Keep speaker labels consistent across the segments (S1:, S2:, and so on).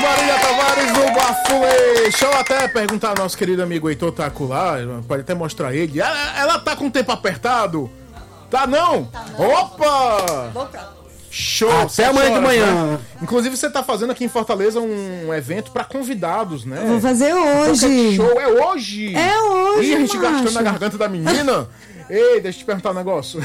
S1: Marília Tavares do Bafulê. Deixa eu até perguntar ao nosso querido amigo Heitor Taco lá, pode até mostrar ele. Ela tá com o tempo apertado? Tá não?
S2: Tá não.
S1: Opa! Show!
S3: Até amanhã de manhã.
S1: Né? Inclusive você tá fazendo aqui em Fortaleza um evento pra convidados, né?
S4: Vou fazer hoje.
S1: Então, show, é hoje!
S4: É hoje,
S1: Ih, a gente
S4: macho.
S1: gastando na garganta da menina. Ei, deixa eu te perguntar um negócio.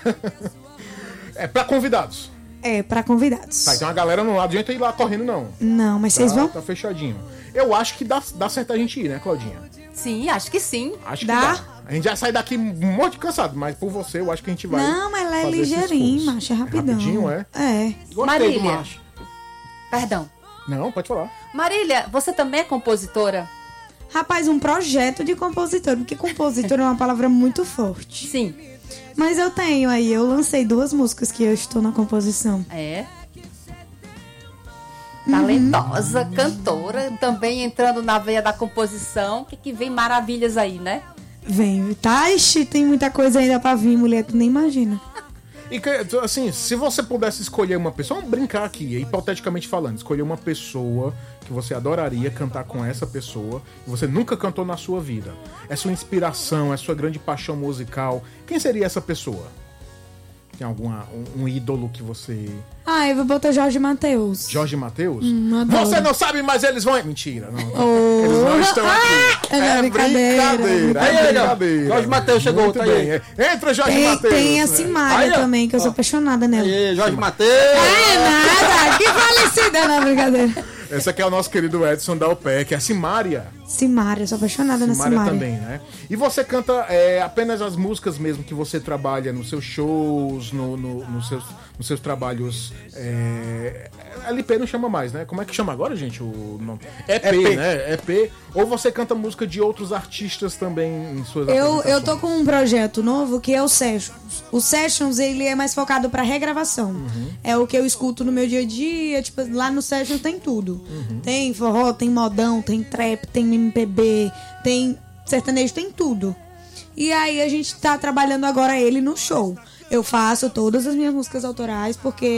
S1: É pra convidados.
S4: É, pra convidados.
S1: Tá, então a galera não adianta ir lá correndo, não.
S4: Não, mas vocês vão?
S1: Tá fechadinho. Eu acho que dá certo a gente ir, né, Claudinha?
S2: Sim, acho que sim.
S1: Acho que
S4: Dá?
S1: dá. A gente já sai daqui um monte de cansado, mas por você eu acho que a gente vai.
S4: Não, mas ela é
S1: fazer esse
S4: ligeirinho,
S1: esforço.
S4: macho, é rapidão.
S1: Rapidinho, é?
S4: É.
S3: Gostei do
S2: Marília.
S3: macho.
S2: Perdão.
S1: Não, pode falar.
S2: Marília, você também é compositora?
S4: Rapaz, um projeto de compositor, porque compositor é uma palavra muito forte.
S2: Sim.
S4: Mas eu tenho aí, eu lancei 2 músicas que eu estou na composição.
S2: É. Talentosa, cantora, também entrando na veia da composição, que vem maravilhas aí, né?
S4: Vem, tá? Ixi, tem muita coisa ainda pra vir, mulher, tu nem imagina.
S1: E assim, se você pudesse escolher uma pessoa, vamos brincar aqui, hipoteticamente falando, escolher uma pessoa que você adoraria cantar com essa pessoa, que você nunca cantou na sua vida. É sua inspiração, é sua grande paixão musical. Quem seria essa pessoa? Tem um ídolo que você...
S4: Ah, eu vou botar Jorge Mateus.
S1: Jorge Mateus?
S4: Adoro.
S1: Você não sabe, mas eles vão... Mentira, não.
S4: Oh.
S1: Eles não estão aqui.
S4: É brincadeira.
S1: É brincadeira.
S3: Jorge Mateus chegou,
S1: Muito
S3: tá
S1: bem.
S3: aí.
S1: Entra, Jorge Mateus.
S4: Tem a Simária
S3: Aí, ó.
S4: também, que eu sou apaixonada nela.
S3: Aí, Jorge Mateus.
S4: É nada, que falecida, não, brincadeira.
S1: Esse aqui é o nosso querido Edson Dalpec, a Simária.
S4: Simária, sou apaixonada na
S1: Simária
S4: Simária.
S1: também, né? E você canta apenas as músicas mesmo que você trabalha nos seus shows, nos seus trabalhos. LP não chama mais, né? Como é que chama agora, gente? O nome? EP, né? EP. Ou você canta música de outros artistas também em suas apresentações?
S4: Eu tô com um projeto novo que é o Sessions. O Sessions, ele é mais focado pra regravação. É o que eu escuto no meu dia a dia. Tipo, lá no Sessions tem tudo. Tem forró, tem modão, tem trap, tem MPB, tem sertanejo, tem tudo. E aí a gente tá trabalhando agora ele no show. Eu faço todas as minhas músicas autorais porque